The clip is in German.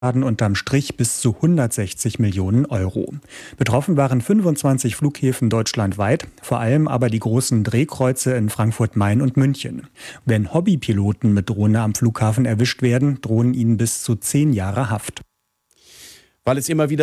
unterm Strich bis zu 160 Millionen Euro. Betroffen waren 25 Flughäfen deutschlandweit, vor allem aber die großen Drehkreuze in Frankfurt-Main und München. Wenn Hobbypiloten mit Drohne am Flughafen erwischt werden, drohen ihnen bis zu 10 Jahre Haft. Weil es immer wieder